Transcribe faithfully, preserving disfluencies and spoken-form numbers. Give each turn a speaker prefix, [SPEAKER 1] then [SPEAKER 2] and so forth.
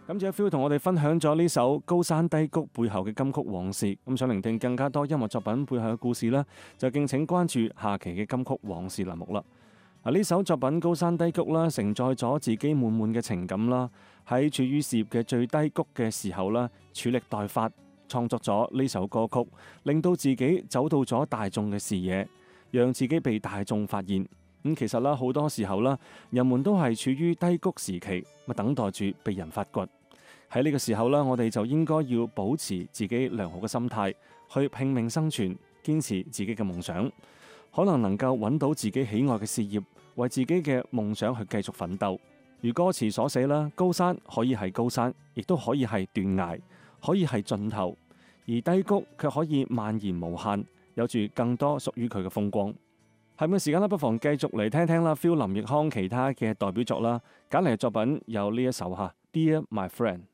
[SPEAKER 1] 感謝 Phil 同我哋分享咗呢首高山低谷背後嘅金曲往事。咁想聆聽更加多音樂作品背後嘅故事呢，就敬請關注下期嘅金曲往事欄目啦。嗱，呢首作品《高山低谷》啦，承載咗自己滿滿嘅情感啦，喺處於事業嘅最低谷嘅時候啦，處力待發，創作咗呢首歌曲，令到自己走到咗大眾嘅視野，讓自己被大眾發現。咁其實啦，好多時候啦，人們都係處於低谷時期，咪等待住被人發掘。喺呢個時候啦，我哋就應該要保持自己良好嘅心態，去拼命生存，堅持自己嘅夢想，可能能夠揾到自己喜愛嘅事業，為自己嘅夢想去繼續奮鬥。如歌詞所寫啦，高山可以係高山，亦都可以係斷崖，可以係盡頭，而低谷卻可以蔓延無限，有住更多屬於佢嘅風光。係咪時間啦？不妨繼續嚟聽聽啦 Phil 林奕匡其他嘅代表作啦。揀嚟嘅作品有呢一首吓 Dear My Friend。